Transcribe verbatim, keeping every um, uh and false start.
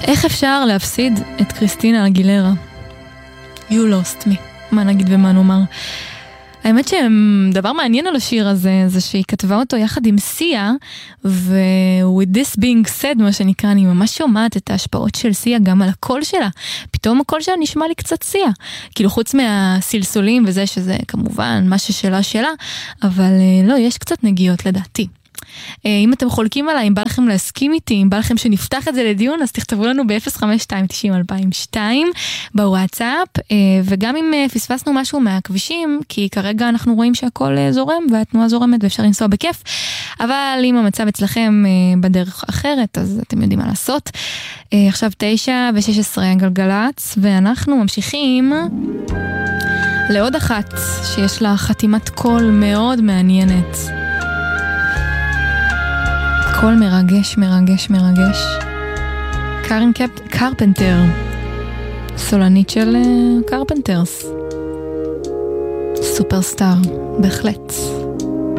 איך אפשר להפסיד את קריסטינה אגילרה? You lost me. מה נגיד ומה נאמר? האמת שדבר מעניין על השיר הזה, זה שהיא כתבה אותו יחד עם סיה, ו-with this being said, מה שנקרא, אני ממש שומעת את ההשפעות של סיה גם על הקול שלה. פתאום הקול שלה נשמע לי קצת סיה. כאילו חוץ מהסלסולים וזה שזה כמובן משהו שלה שלה, אבל לא, יש קצת נגיעות לדעתי. אם אתם חולקים עליי, אם בא לכם להסכים איתי, אם בא לכם שנפתח את זה לדיון, אז תכתבו לנו ב-אפס חמש שתיים תשעים אלפיים ושתיים בוואטסאפ, וגם אם פספסנו משהו מהכבישים, כי כרגע אנחנו רואים שהכל זורם והתנועה זורמת ואפשר לנסוע בכיף, אבל אם המצב אצלכם בדרך אחרת, אז אתם יודעים מה לעשות. עכשיו תשע ושש עשרה גלגלץ, ואנחנו ממשיכים לעוד אחת שיש לה חתימת קול מאוד מעניינת. קול מרגש, מרגש, מרגש. קארן קפ... קרפנטר. סולנית של קרפנטרס. סופרסטאר, בהחלט.